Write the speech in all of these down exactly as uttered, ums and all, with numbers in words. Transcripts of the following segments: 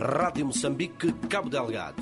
Rádio Moçambique, Cabo Delgado.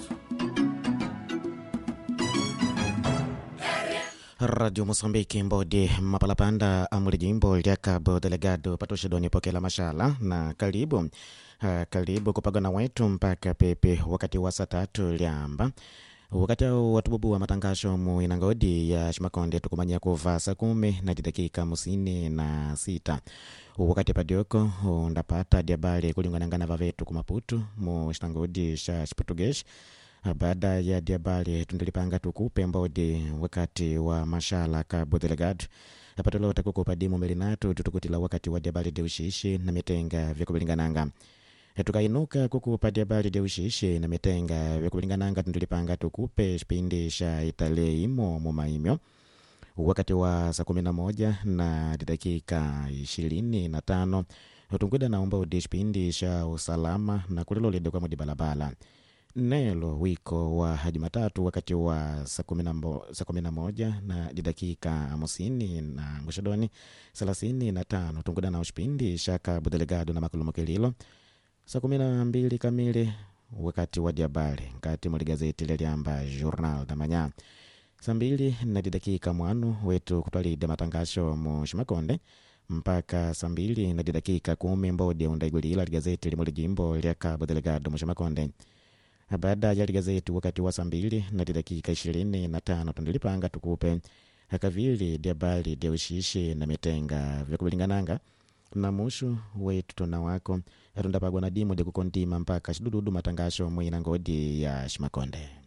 Radio Moçambique mbodi mapalapanda amuli jimbo lya Cabo Delgado patoshidoni pokela mashala na karibu uh, karibu kupagana wetu mpaka pepe wakati wa saa tatu liamba wakati watububu wa matangasho mu inangodi ya Shimakonde tukumanya kuva saa kumi na dakika musini na sita wakati padioko ndapata diabali kulingana vavetu kumaputu mu shtangodi sha Portuguese. Baada ya diabali tundilipanga tukupe mbodi wakati wa mashala Cabo Delgado apatolo takukupa dimu melinatu tutukutila wakati wa diabali de ushishi na mitenga vya kubilingananga. Tukainuka kukupa diabali de ushishi na mitenga vya kubilingananga tundilipanga tukupe shpindi sha itale imo mumaimyo wakati wa saa kumi na moja na dakika ishirini na tano utunguda naomba udishpindi sha usalama na kulilo lide kwa mudi balabala nelo wiko wa Jumatatu wakati wa saa kumi na moja na dakika hamsini na mwishodoni thelathini na tano tunguda na ushpindi sha Cabo Delgado na makulumo kelilo saa kumi na mbili kamili wakati wa diabali kati muli gazeti liamba Journal da Manhã saa mbili na dakika mwanu wetu kutwalide matangasho mu Shimakonde mpaka saa mbili na dakika kumi mbodi undaigulila gazeti limuli jimbo lya Cabo Delgado mu Shimakonde. Baada ya gazeti wakati wa saa mbili na dakika ishirini na tano tundilipanga tukupe akavili diabali de ushishi na mitenga vya kubilingananga na mushu wetu tuna wako atundapagwa na dimu de kukontima mpaka shidududu matangasho mwina ngodi ya Shimakonde.